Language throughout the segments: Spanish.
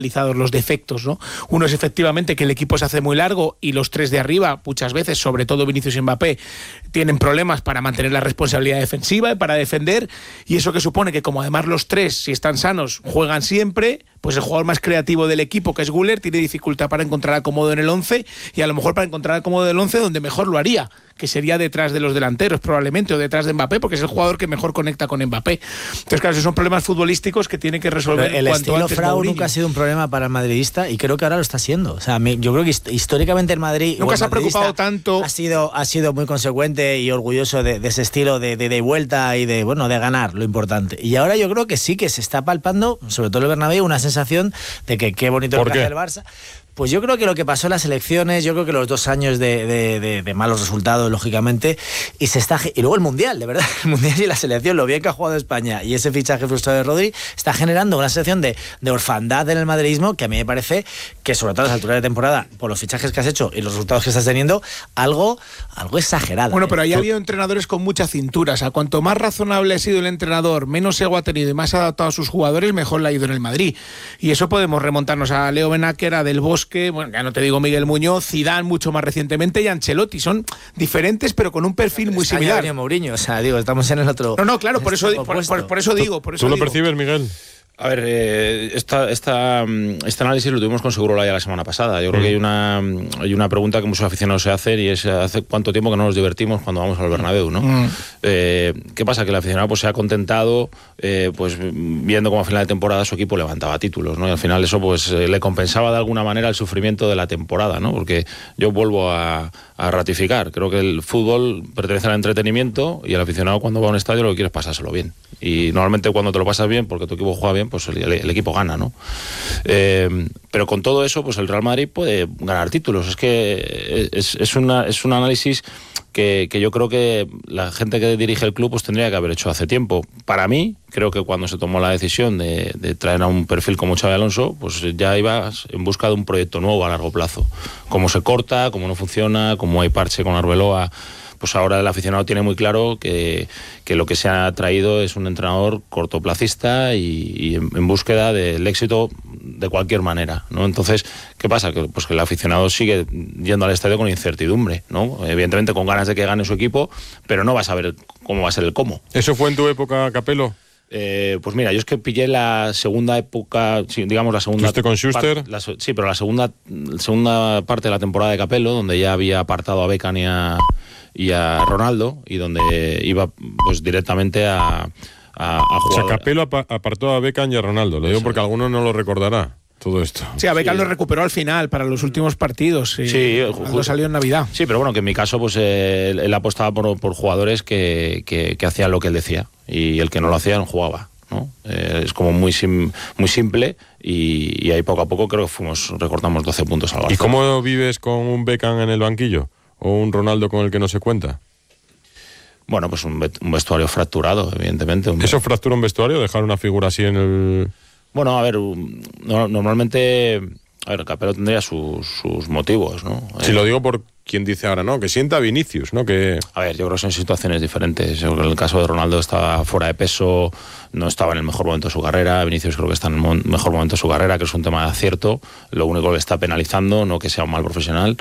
los defectos, ¿no? Uno es efectivamente que el equipo se hace muy largo y los tres de arriba, muchas veces, sobre todo Vinicius y Mbappé, tienen problemas para mantener la responsabilidad defensiva y para defender, y eso que supone que como además los tres, si están sanos, juegan siempre, pues el jugador más creativo del equipo, que es Güler, tiene dificultad para encontrar acomodo en el 11, y a lo mejor para encontrar acomodo del 11 donde mejor lo haría, que sería detrás de los delanteros probablemente, o detrás de Mbappé, porque es el jugador que mejor conecta con Mbappé. Entonces, claro, esos son problemas futbolísticos que tiene que resolver el cuanto estilo antes. Frau nunca ha sido un problema para el madridista, y creo que ahora lo está siendo. O sea, yo creo que históricamente el Madrid nunca se ha preocupado tanto. Ha sido muy consecuente y orgulloso de ese estilo de vuelta y de ganar, lo importante. Y ahora yo creo que sí que se está palpando, sobre todo el Bernabéu, una sensación de que qué bonito lo que hace el Barça. Pues yo creo que lo que pasó en las elecciones, yo creo que los 2 años de malos resultados, lógicamente, y luego el Mundial, de verdad, el Mundial y la selección, lo bien que ha jugado España y ese fichaje frustrado de Rodri, está generando una sensación de orfandad en el madridismo que a mí me parece que, sobre todo a las alturas de temporada, por los fichajes que has hecho y los resultados que estás teniendo, algo exagerado. Bueno, pero ahí ha habido entrenadores con mucha cintura. O sea, cuanto más razonable ha sido el entrenador, menos ego ha tenido y más adaptado a sus jugadores, mejor le ha ido en el Madrid. Y eso podemos remontarnos a Leo Benacer, a Del Bosque, bueno, ya no te digo Miguel Muñoz, Zidane mucho más recientemente, y Ancelotti. Son diferentes, pero con un perfil muy similar. Mourinho, o sea, estamos en el otro. No, claro, por eso digo. ¿Tú lo percibes, Miguel? A ver, este análisis lo tuvimos con Segurola ya la semana pasada. Yo creo que hay una pregunta que muchos aficionados se hacen, y es ¿hace cuánto tiempo que no nos divertimos cuando vamos al Bernabéu, ¿no? ¿Qué pasa? Que el aficionado pues se ha contentado pues viendo cómo a final de temporada su equipo levantaba títulos, ¿no? Y al final eso pues le compensaba de alguna manera el sufrimiento de la temporada, ¿no? Porque yo vuelvo a ratificar, creo que el fútbol pertenece al entretenimiento, y el aficionado cuando va a un estadio lo que quiere es pasárselo bien. Y normalmente cuando te lo pasas bien, porque tu equipo juega bien, pues el equipo gana, ¿no? Pero con todo eso, pues el Real Madrid puede ganar títulos. Es que es un análisis que yo creo que la gente que dirige el club pues tendría que haber hecho hace tiempo. Para mí, creo que cuando se tomó la decisión de traer a un perfil como Xabi Alonso, pues ya ibas en busca de un proyecto nuevo a largo plazo. Cómo se corta, cómo no funciona, cómo hay parche con Arbeloa. Pues ahora el aficionado tiene muy claro que lo que se ha traído es un entrenador cortoplacista y en búsqueda del éxito de cualquier manera, ¿no? Entonces, ¿qué pasa? Que el aficionado sigue yendo al estadio con incertidumbre, ¿no? Evidentemente con ganas de que gane su equipo, pero no va a saber cómo va a ser el cómo. ¿Eso fue en tu época, Capello? Pues mira, yo es que pillé la segunda época, digamos la segunda. ¿Fuiste con Schuster? Sí, pero la segunda parte de la temporada de Capello, donde ya había apartado a Beckham y a Ronaldo, y donde iba pues directamente a jugar. O sea, Capello apartó a Beckham y a Ronaldo. Lo digo porque alguno no lo recordará todo esto. Sí, a Beckham lo recuperó al final para los últimos partidos. Sí, cuando salió en Navidad. Sí, pero bueno, que en mi caso pues él apostaba por jugadores que hacían lo que él decía, y el que no lo hacía no jugaba, ¿no? Es como muy simple, y ahí poco a poco creo que recortamos 12 puntos al Barça. ¿Y cómo vives con un Beckham en el banquillo? ¿O un Ronaldo con el que no se cuenta? Bueno, pues un vestuario fracturado, evidentemente. ¿Eso fractura un vestuario? ¿Dejar una figura así en el...? Bueno, a ver, normalmente... A ver, Capello tendría sus motivos, ¿no? Si lo digo por quien dice ahora, ¿no? Que sienta a Vinicius, ¿no? Que... A ver, yo creo que son situaciones diferentes. Yo creo que en el caso de Ronaldo estaba fuera de peso, no estaba en el mejor momento de su carrera. Vinicius creo que está en el mejor momento de su carrera, que es un tema de acierto. Lo único que está penalizando, no que sea un mal profesional.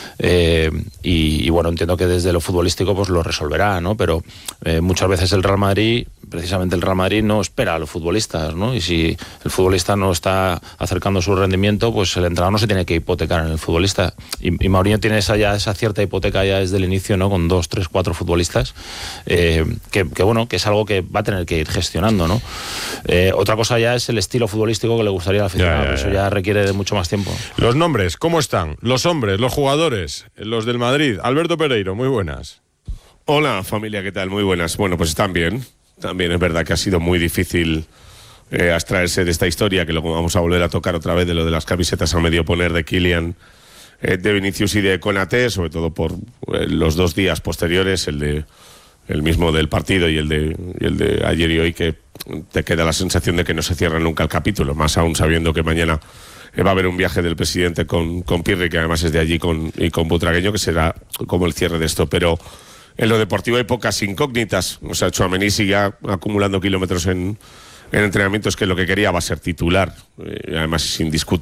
Y bueno, entiendo que desde lo futbolístico pues lo resolverá, ¿no? Pero muchas veces precisamente el Real Madrid no espera a los futbolistas, ¿no? Y si el futbolista no está acercando su rendimiento, pues el entrenador no se tiene que hipotecar en el futbolista. Y Mourinho tiene esa cierta hipoteca ya desde el inicio, ¿no? Con 2, 3, 4 futbolistas, que bueno, que es algo que va a tener que ir gestionando, ¿no? Otra cosa ya es el estilo futbolístico que le gustaría al aficionado. Eso ya requiere de mucho más tiempo. Los nombres, ¿cómo están? Los hombres, los jugadores, los del Madrid. Alberto Pereiro, muy buenas. Hola, familia, ¿qué tal? Muy buenas. Bueno, pues están bien. También es verdad que ha sido muy difícil abstraerse de esta historia, que luego vamos a volver a tocar otra vez, de lo de las camisetas a medio poner de Kylian, de Vinicius y de Konaté, sobre todo por los 2 días posteriores, el mismo del partido y el de ayer y hoy, que te queda la sensación de que no se cierra nunca el capítulo, más aún sabiendo que mañana va a haber un viaje del presidente con Pirri, que además es de allí, y con Butragueño, que será como el cierre de esto. Pero en lo deportivo hay pocas incógnitas. O sea, Tchouaméni sigue acumulando kilómetros en entrenamientos, que lo que quería va a ser titular. Además es indiscutible.